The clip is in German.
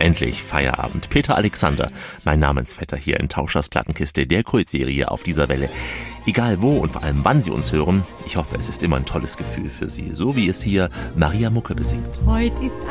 endlich Feierabend. Peter Alexander, mein Namensvetter hier in Tauschers Plattenkiste, der Kultserie auf dieser Welle. Egal wo und vor allem wann Sie uns hören, ich hoffe, es ist immer ein tolles Gefühl für Sie, so wie es hier Maria Mucke besingt. Heute ist